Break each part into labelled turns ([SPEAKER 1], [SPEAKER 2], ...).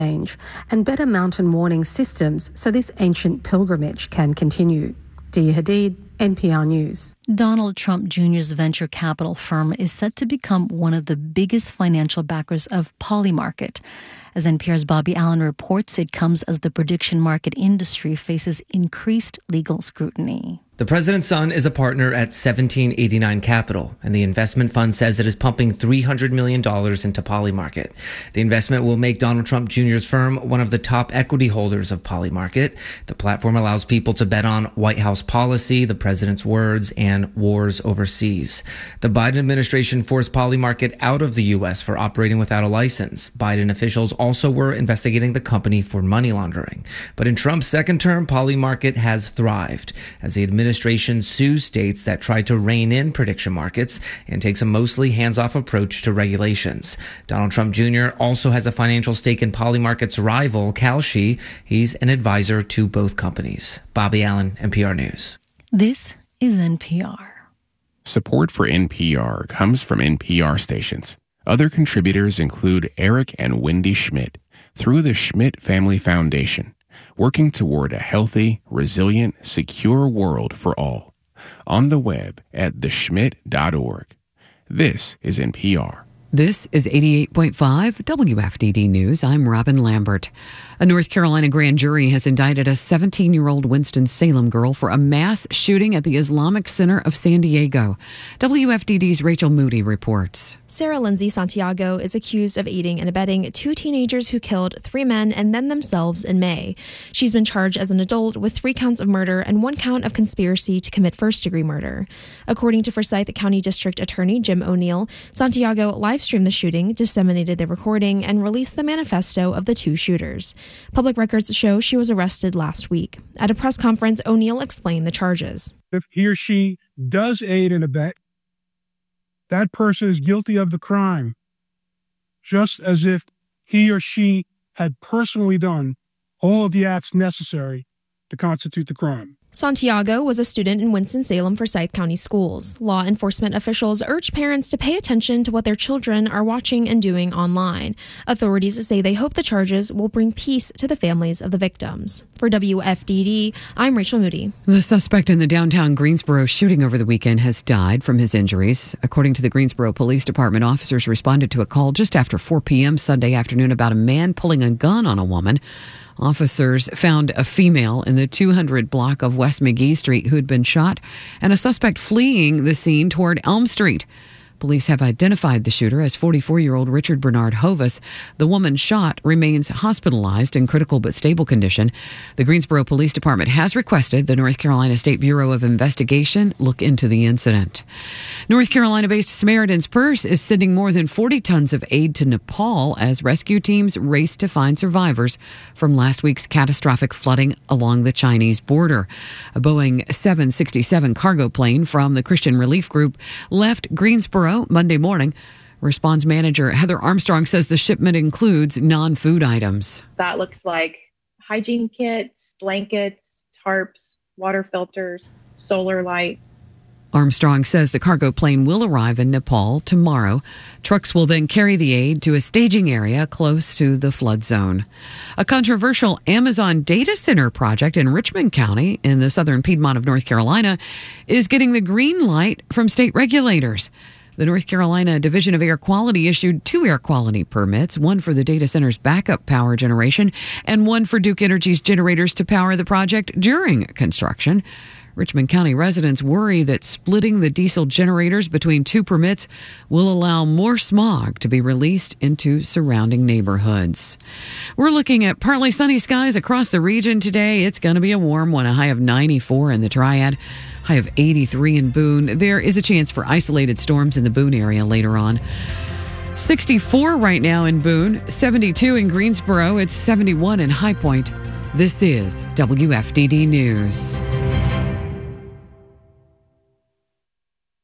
[SPEAKER 1] and better mountain warning systems so this ancient pilgrimage can continue. Dia Hadid, NPR News.
[SPEAKER 2] Donald Trump Jr.'s venture capital firm is set to become one of the biggest financial backers of Polymarket. As NPR's Bobby Allen reports, it comes as the prediction market industry faces increased legal scrutiny.
[SPEAKER 3] The president's son is a partner at 1789 Capital, and the investment fund says it is pumping $300 million into Polymarket. The investment will make Donald Trump Jr.'s firm one of the top equity holders of Polymarket. The platform allows people to bet on White House policy, the president's words, and wars overseas. The Biden administration forced Polymarket out of the U.S. for operating without a license. Biden officials also were investigating the company for money laundering. But in Trump's second term, Polymarket has thrived as the administration sues states that try to rein in prediction markets and takes a mostly hands-off approach to regulations. Donald Trump Jr. also has a financial stake in Polymarket's rival, Kalshi. He's an advisor to both companies. Bobby Allen, NPR News.
[SPEAKER 2] This is NPR.
[SPEAKER 4] Support for NPR comes from NPR stations. Other contributors include Eric and Wendy Schmidt through the Schmidt Family Foundation, working toward a healthy, resilient, secure world for all. On the web at theschmidt.org. This is NPR.
[SPEAKER 5] This is 88.5 WFDD News. I'm Robin Lambert. A North Carolina grand jury has indicted a 17-year-old Winston-Salem girl for a mass shooting at the Islamic Center of San Diego. WFDD's Rachel Moody reports.
[SPEAKER 6] Sarah Lindsay Santiago is accused of aiding and abetting two teenagers who killed three men and then themselves in May. She's been charged as an adult with 3 counts of murder and 1 count of conspiracy to commit first-degree murder. According to Forsyth County District Attorney Jim O'Neill, Santiago live-streamed the shooting, disseminated the recording, and released the manifesto of the two shooters. Public records show she was arrested last week. At a press conference, O'Neill explained the charges.
[SPEAKER 7] If he or she does aid and abet, that person is guilty of the crime, just as if he or she had personally done all of the acts necessary to constitute the crime.
[SPEAKER 6] Santiago was a student in Winston-Salem Forsyth County Schools. Law enforcement officials urge parents to pay attention to what their children are watching and doing online. Authorities say they hope the charges will bring peace to the families of the victims. For WFDD, I'm Rachel Moody.
[SPEAKER 5] The suspect in the downtown Greensboro shooting over the weekend has died from his injuries. According to the Greensboro Police Department, officers responded to a call just after 4 p.m. Sunday afternoon about a man pulling a gun on a woman. Officers found a female in the 200 block of West McGee Street who had been shot and a suspect fleeing the scene toward Elm Street. Police have identified the shooter as 44-year-old Richard Bernard Hovis. The woman shot remains hospitalized in critical but stable condition. The Greensboro Police Department has requested the North Carolina State Bureau of Investigation look into the incident. North Carolina-based Samaritan's Purse is sending more than 40 tons of aid to Nepal as rescue teams race to find survivors from last week's catastrophic flooding along the Chinese border. A Boeing 767 cargo plane from the Christian Relief Group left Greensboro Monday morning. Response manager Heather Armstrong says the shipment includes non-food items.
[SPEAKER 8] That looks like hygiene kits, blankets, tarps, water filters, solar light.
[SPEAKER 5] Armstrong says the cargo plane will arrive in Nepal tomorrow. Trucks will then carry the aid to a staging area close to the flood zone. A controversial Amazon data center project in Richmond County in the southern Piedmont of North Carolina is getting the green light from state regulators. The North Carolina Division of Air Quality issued 2 air quality permits, one for the data center's backup power generation and one for Duke Energy's generators to power the project during construction. Richmond County residents worry that splitting the diesel generators between 2 permits will allow more smog to be released into surrounding neighborhoods. We're looking at partly sunny skies across the region today. It's going to be a warm one, a high of 94 in the Triad, high of 83 in Boone. There is a chance for isolated storms in the Boone area later on. 64 right now in Boone, 72 in Greensboro. It's 71 in High Point. This is WFDD News.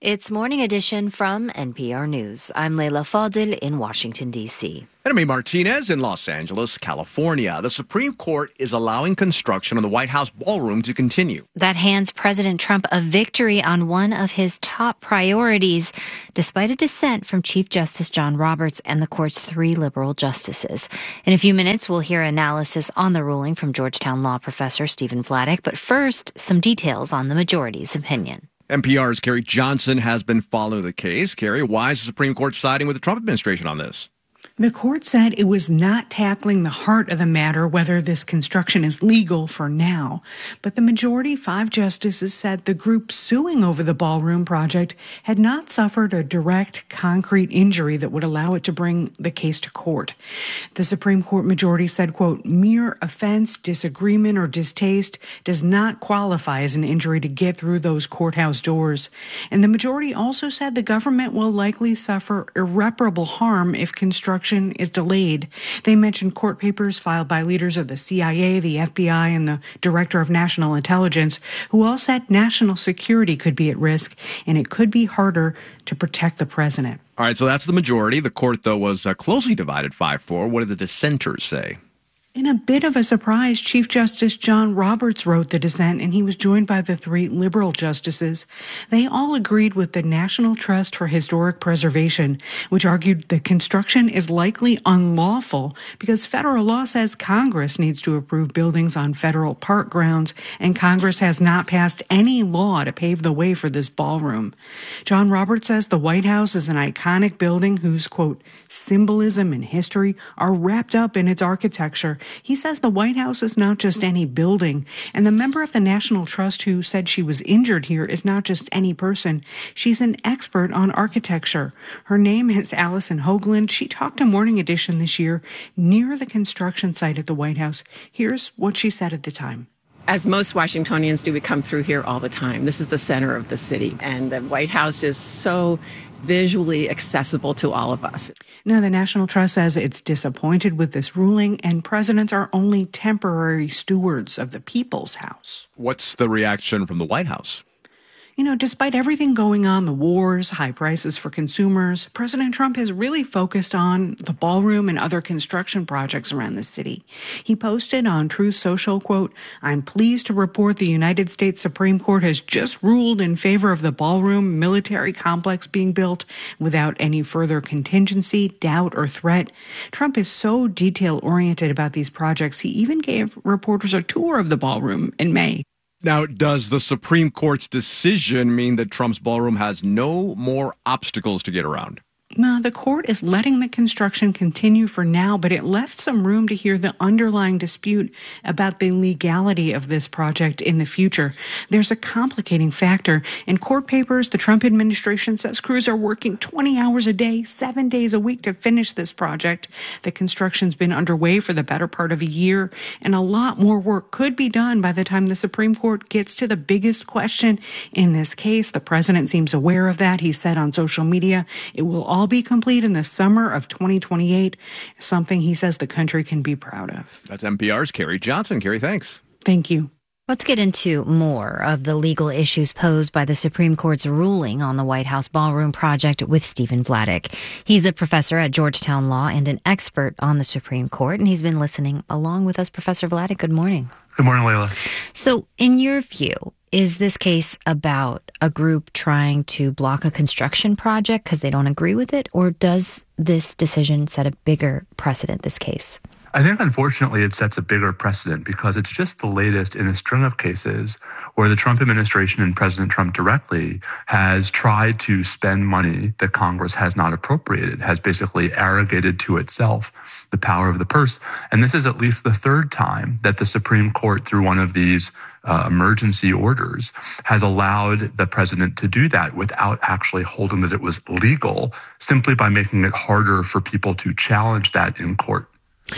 [SPEAKER 9] It's Morning Edition from NPR News. I'm Leila Fadil in Washington, D.C.
[SPEAKER 10] And I'm Martinez in Los Angeles, California. The Supreme Court is allowing construction on the White House ballroom to continue.
[SPEAKER 9] That hands President Trump a victory on one of his top priorities, despite a dissent from Chief Justice John Roberts and the court's 3 liberal justices. In a few minutes, we'll hear analysis on the ruling from Georgetown law professor Stephen Vladeck. But first, some details on the majority's opinion.
[SPEAKER 10] NPR's Carrie Johnson has been following the case. Carrie, why is the Supreme Court siding with the Trump administration on this?
[SPEAKER 11] The court said it was not tackling the heart of the matter, whether this construction is legal for now. But the majority, 5 justices, said the group suing over the ballroom project had not suffered a direct, concrete injury that would allow it to bring the case to court. The Supreme Court majority said, quote, mere offense, disagreement, or distaste does not qualify as an injury to get through those courthouse doors. And the majority also said the government will likely suffer irreparable harm if construction is delayed. They mentioned court papers filed by leaders of the CIA, the FBI, and the Director of National Intelligence, who all said national security could be at risk, and it could be harder to protect the president.
[SPEAKER 10] All right, so that's the majority. The court, though, was closely divided 5-4. What did the dissenters say?
[SPEAKER 11] In a bit of a surprise, Chief Justice John Roberts wrote the dissent, and he was joined by the 3 liberal justices. They all agreed with the National Trust for Historic Preservation, which argued the construction is likely unlawful because federal law says Congress needs to approve buildings on federal park grounds, and Congress has not passed any law to pave the way for this ballroom. John Roberts says the White House is an iconic building whose, quote, symbolism and history are wrapped up in its architecture. He says the White House is not just any building, and the member of the National Trust who said she was injured here is not just any person. She's an expert on architecture. Her name is Allison Hoagland. She talked to Morning Edition this year near the construction site at the White House. Here's what she said at the time.
[SPEAKER 12] As most Washingtonians do, we come through here all the time. This is the center of the city, and the White House is so visually accessible to all of us.
[SPEAKER 11] Now, the National Trust says it's disappointed with this ruling, and presidents are only temporary stewards of the people's house.
[SPEAKER 10] What's the reaction from the White House?
[SPEAKER 11] You know, despite everything going on, the wars, high prices for consumers, President Trump has really focused on the ballroom and other construction projects around the city. He posted on Truth Social, quote, I'm pleased to report the United States Supreme Court has just ruled in favor of the ballroom military complex being built without any further contingency, doubt, or threat. Trump is so detail-oriented about these projects, he even gave reporters a tour of the ballroom in May.
[SPEAKER 10] Now, does the Supreme Court's decision mean that Trump's ballroom has no more obstacles to get around?
[SPEAKER 11] Well, the court is letting the construction continue for now, but it left some room to hear the underlying dispute about the legality of this project in the future. There's a complicating factor. In court papers, the Trump administration says crews are working 20 hours a day, 7 days a week to finish this project. The construction's been underway for the better part of a year, and a lot more work could be done by the time the Supreme Court gets to the biggest question in this case. The president seems aware of that. He said on social media it will all be complete in the summer of 2028, something he says the country can be proud of.
[SPEAKER 10] That's NPR's Carrie Johnson. Carrie, thanks.
[SPEAKER 11] Thank you.
[SPEAKER 9] Let's get into more of the legal issues posed by the Supreme Court's ruling on the White House ballroom project with Stephen Vladeck. He's a professor at Georgetown Law and an expert on the Supreme Court, and he's been listening along with us. Professor Vladeck, good morning.
[SPEAKER 13] Good morning, Leila.
[SPEAKER 9] So, in your view, is this case about a group trying to block a construction project because they don't agree with it, or does this decision set a bigger precedent, this case?
[SPEAKER 13] I think, unfortunately, it sets a bigger precedent because it's just the latest in a string of cases where the Trump administration and President Trump directly has tried to spend money that Congress has not appropriated, has basically arrogated to itself the power of the purse. And this is at least the third time that the Supreme Court, through one of these emergency orders, has allowed the president to do that without actually holding that it was legal, simply by making it harder for people to challenge that in court.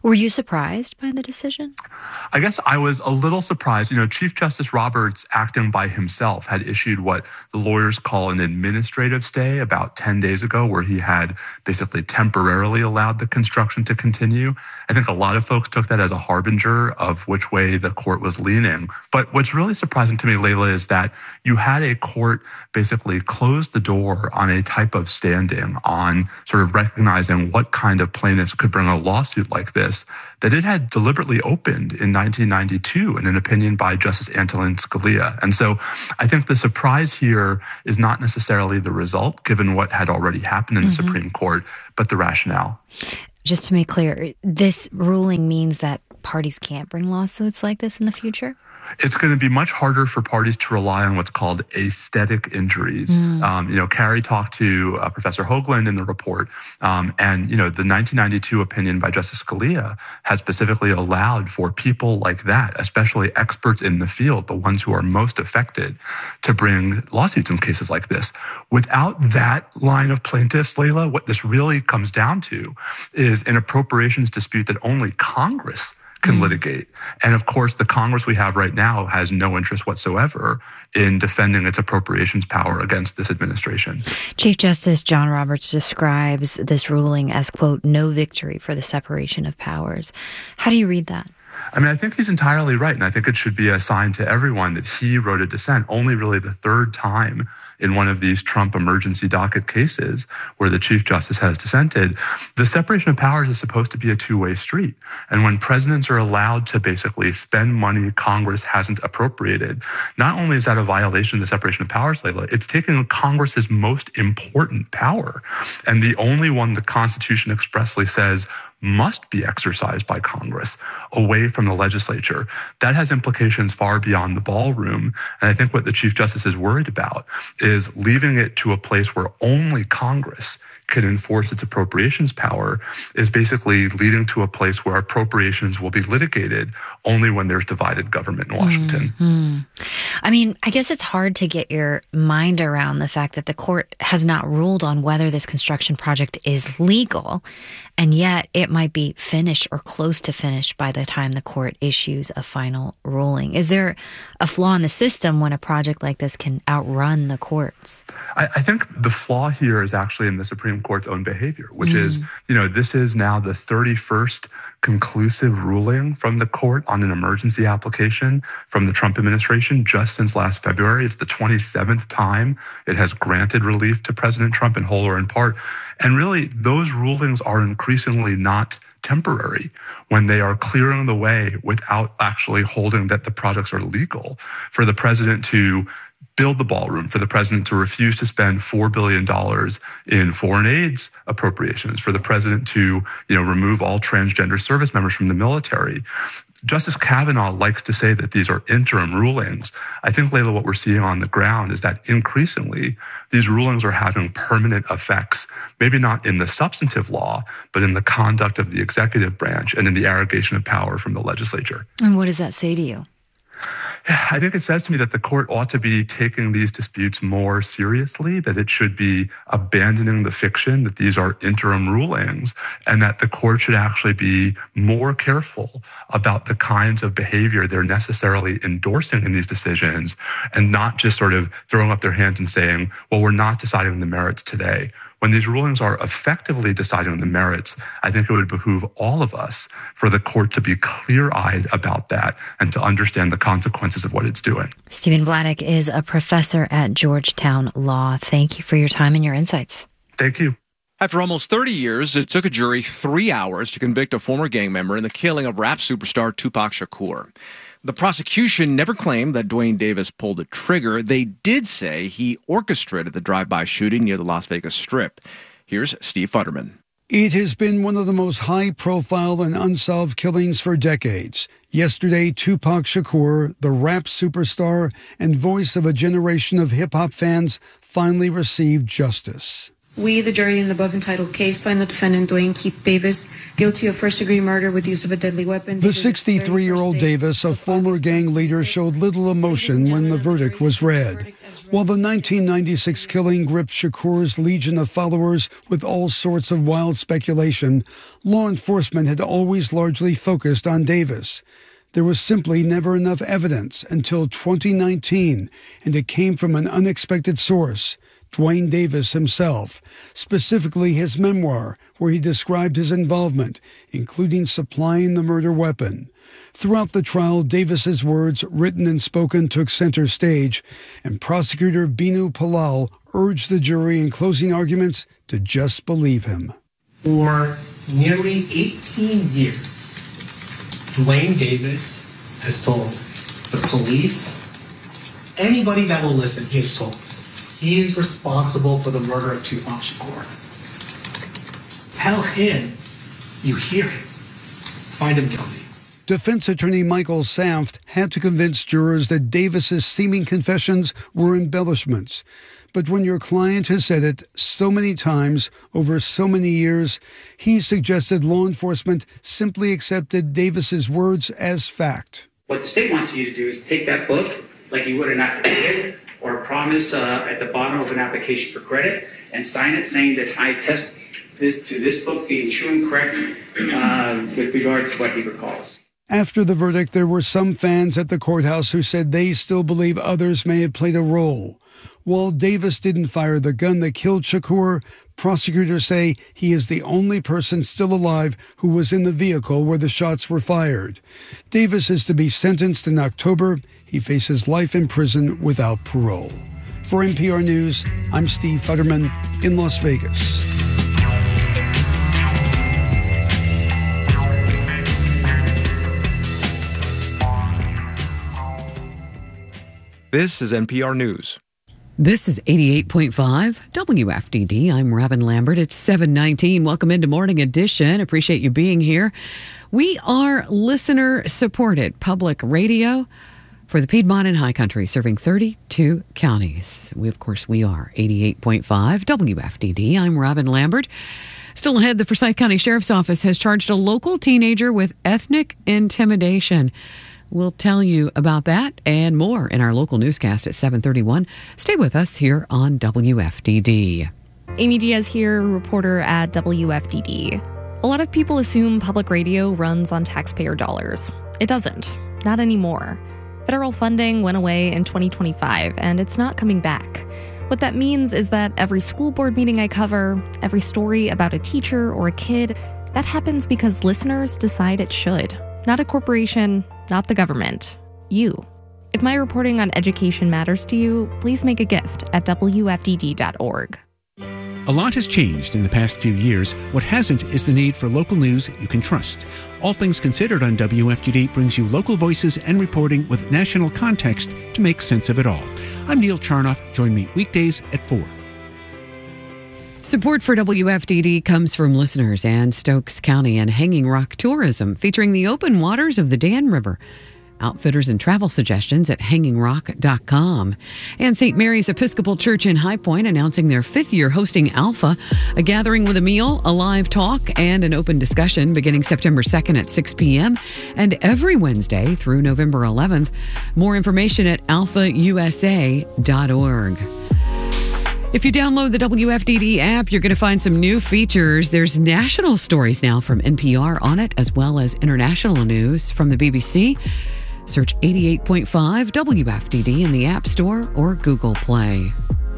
[SPEAKER 9] Were you surprised by the decision?
[SPEAKER 13] I guess I was a little surprised. Chief Justice Roberts, acting by himself, had issued what the lawyers call an administrative stay about 10 days ago, where he had basically temporarily allowed the construction to continue. I think a lot of folks took that as a harbinger of which way the court was leaning. But what's really surprising to me, Layla, is that you had a court basically close the door on a type of standing, on sort of recognizing what kind of plaintiffs could bring a lawsuit like this, that it had deliberately opened in 1992 in an opinion by Justice Antonin Scalia. And so I think the surprise here is not necessarily the result, given what had already happened in the Supreme Court, but the rationale.
[SPEAKER 9] Just to make clear, this ruling means that parties can't bring lawsuits like this in the future?
[SPEAKER 13] It's going to be much harder for parties to rely on what's called aesthetic injuries. Carrie talked to Professor Hoagland in the report, and the 1992 opinion by Justice Scalia had specifically allowed for people like that, especially experts in the field, the ones who are most affected, to bring lawsuits in cases like this. Without that line of plaintiffs, Layla, what this really comes down to is an appropriations dispute that only Congress can litigate. And of course, the Congress we have right now has no interest whatsoever in defending its appropriations power against this administration.
[SPEAKER 9] Chief Justice John Roberts describes this ruling as, quote, no victory for the separation of powers. How do you read that?
[SPEAKER 13] I think he's entirely right, and I think it should be a sign to everyone that he wrote a dissent only really the third time in one of these Trump emergency docket cases where the Chief Justice has dissented. The separation of powers is supposed to be a two-way street. And when presidents are allowed to basically spend money Congress hasn't appropriated, not only is that a violation of the separation of powers, Layla, it's taking Congress's most important power, and the only one the Constitution expressly says must be exercised by Congress away from the legislature. That has implications far beyond the ballroom. And I think what the Chief Justice is worried about is leaving it to a place where only Congress can enforce its appropriations power is basically leading to a place where appropriations will be litigated only when there's divided government in Washington.
[SPEAKER 9] I guess it's hard to get your mind around the fact that the court has not ruled on whether this construction project is legal, and yet it might be finished or close to finished by the time the court issues a final ruling. Is there a flaw in the system when a project like this can outrun the courts?
[SPEAKER 13] I think the flaw here is actually in the Supreme Court's own behavior, which is, this is now the 31st conclusive ruling from the court on an emergency application from the Trump administration just since last February. It's the 27th time it has granted relief to President Trump in whole or in part. And really, those rulings are increasingly not temporary when they are clearing the way without actually holding that the projects are legal. For the president to build the ballroom, for the president to refuse to spend $4 billion in foreign aids appropriations, for the president to, remove all transgender service members from the military. Justice Kavanaugh likes to say that these are interim rulings. I think, Layla, what we're seeing on the ground is that increasingly these rulings are having permanent effects, maybe not in the substantive law, but in the conduct of the executive branch and in the arrogation of power from the legislature.
[SPEAKER 9] And what does that say to you?
[SPEAKER 13] I think it says to me that the court ought to be taking these disputes more seriously, that it should be abandoning the fiction that these are interim rulings, and that the court should actually be more careful about the kinds of behavior they're necessarily endorsing in these decisions, and not just sort of throwing up their hands and saying, well, we're not deciding the merits today. When these rulings are effectively deciding the merits, I think it would behoove all of us for the court to be clear-eyed about that and to understand the consequences of what it's doing.
[SPEAKER 9] Stephen Vladeck is a professor at Georgetown Law. Thank you for your time and your insights.
[SPEAKER 13] Thank you.
[SPEAKER 10] After almost 30 years, it took a jury 3 hours to convict a former gang member in the killing of rap superstar Tupac Shakur. The prosecution never claimed that Dwayne Davis pulled the trigger. They did say he orchestrated the drive-by shooting near the Las Vegas Strip. Here's Steve Futterman.
[SPEAKER 14] It has been one of the most high-profile and unsolved killings for decades. Yesterday, Tupac Shakur, the rap superstar and voice of a generation of hip-hop fans, finally received justice.
[SPEAKER 15] We, the jury in the above-entitled case, find the defendant, Dwayne Keith Davis, guilty of first-degree murder with use of a deadly weapon.
[SPEAKER 14] The 63-year-old Davis, a former gang leader, showed little emotion when the verdict was read. While the 1996 killing gripped Shakur's legion of followers with all sorts of wild speculation, law enforcement had always largely focused on Davis. There was simply never enough evidence until 2019, and it came from an unexpected source, Duane Davis himself, specifically his memoir, where he described his involvement, including supplying the murder weapon. Throughout the trial, Davis's words, written and spoken, took center stage, and prosecutor Binu Palal urged the jury in closing arguments to just believe him.
[SPEAKER 16] For nearly 18 years, Duane Davis has told the police, anybody that will listen, he has told, he is responsible for the murder of Tupac Shakur. Tell him you hear him. Find him guilty.
[SPEAKER 14] Defense attorney Michael Saft had to convince jurors that Davis's seeming confessions were embellishments. But when your client has said it so many times over so many years, he suggested law enforcement simply accepted Davis's words as fact.
[SPEAKER 17] What the state wants you to do is take that book like you would an affidavit or a promise at the bottom of an application for credit and sign it saying that I attest this book being true and correct with regards to what he recalls.
[SPEAKER 14] After the verdict, there were some fans at the courthouse who said they still believe others may have played a role. While Davis didn't fire the gun that killed Shakur, prosecutors say he is the only person still alive who was in the vehicle where the shots were fired. Davis is to be sentenced in October. He faces life in prison without parole. For NPR News, I'm Steve Futterman in Las Vegas.
[SPEAKER 10] This is NPR News.
[SPEAKER 5] This is 88.5 WFDD. I'm Robin Lambert. It's 7:19. Welcome into Morning Edition. Appreciate you being here. We are listener-supported public radio for the Piedmont and High Country, serving 32 counties. We are 88.5 WFDD. I'm Robin Lambert. Still ahead, the Forsyth County Sheriff's Office has charged a local teenager with ethnic intimidation. We'll tell you about that and more in our local newscast at 7:31. Stay with us here on WFDD.
[SPEAKER 6] Amy Diaz here, reporter at WFDD. A lot of people assume public radio runs on taxpayer dollars. It doesn't. Not anymore. Federal funding went away in 2025, and it's not coming back. What that means is that every school board meeting I cover, every story about a teacher or a kid, that happens because listeners decide it should. Not a corporation, not the government. You. If my reporting on education matters to you, please make a gift at WFDD.org.
[SPEAKER 18] A lot has changed in the past few years. What hasn't is the need for local news you can trust. All Things Considered on WFDD brings you local voices and reporting with national context to make sense of it all. I'm Neil Charnoff. Join me weekdays at 4.
[SPEAKER 5] Support for WFDD comes from listeners and Stokes County and Hanging Rock Tourism, featuring the open waters of the Dan River. Outfitters and travel suggestions at hangingrock.com. And St. Mary's Episcopal Church in High Point announcing their 5th year hosting Alpha, a gathering with a meal, a live talk, and an open discussion beginning September 2nd at 6 p.m. and every Wednesday through November 11th. More information at alphausa.org. If you download the WFDD app, you're going to find some new features. There's national stories now from NPR on it, as well as international news from the BBC. Search 88.5 WFDD in the App Store or Google Play.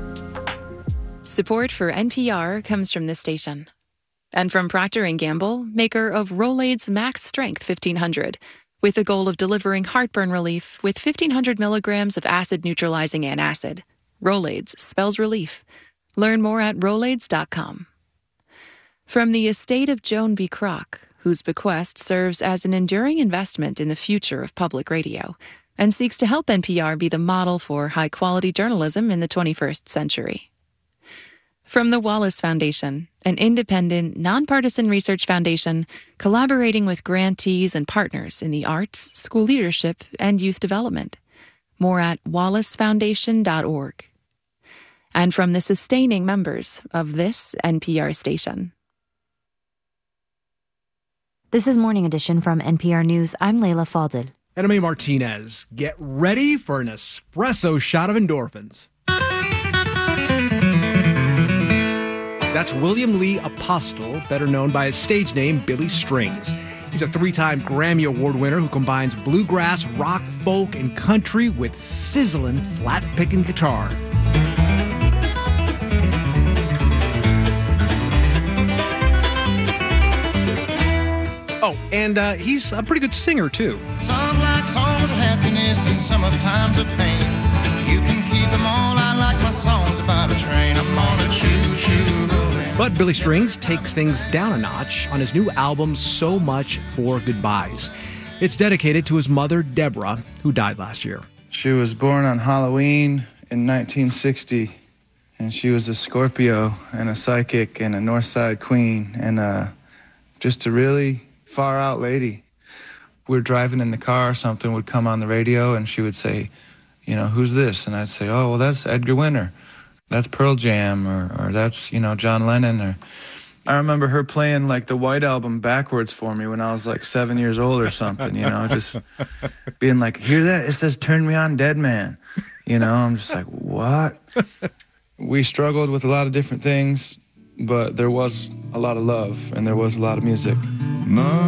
[SPEAKER 19] Support for NPR comes from this station. And from Procter & Gamble, maker of Rolaids Max Strength 1500, with the goal of delivering heartburn relief with 1,500 milligrams of acid-neutralizing antacid. Rolaids spells relief. Learn more at Rolaids.com. From the estate of Joan B. Kroc, whose bequest serves as an enduring investment in the future of public radio and seeks to help NPR be the model for high-quality journalism in the 21st century. From the Wallace Foundation, an independent, nonpartisan research foundation collaborating with grantees and partners in the arts, school leadership, and youth development. More at wallacefoundation.org. And from the sustaining members of this NPR station.
[SPEAKER 9] This is Morning Edition from NPR News. I'm Layla Fadel.
[SPEAKER 10] And I'm A. Martinez. Get ready for an espresso shot of endorphins. That's William Lee Apostle, better known by his stage name, Billy Strings. He's a 3-time Grammy Award winner who combines bluegrass, rock, folk, and country with sizzling, flat-picking guitar. Oh, and he's a pretty good singer, too.
[SPEAKER 20] Some like songs of happiness and some of times of pain. You can keep them all. I like my songs about a train. I'm on a choo-choo rolling.
[SPEAKER 10] But Billy Strings takes things down a notch on his new album, So Much for Goodbyes. It's dedicated to his mother, Deborah, who died last year.
[SPEAKER 21] She was born on Halloween in 1960, and she was a Scorpio and a psychic and a North Side queen and just a really far-out lady. We were driving in the car, something would come on the radio, and she would say, you know, who's this? And I'd say, oh, well, that's Edgar Winter. That's Pearl Jam, or that's, you know, John Lennon. Or I remember her playing, like, the White Album backwards for me when I was, like, 7 years old or something, you know, just being like, hear that? It says, turn me on, dead man. You know, I'm just like, what? We struggled with a lot of different things, but there was a lot of love, and there was a lot of music.